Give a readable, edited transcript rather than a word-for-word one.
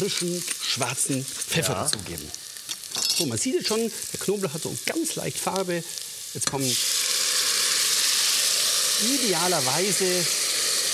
frischen, schwarzen Pfeffer dazugeben. So, man sieht jetzt schon, der Knoblauch hat so ganz leicht Farbe. Jetzt kommen idealerweise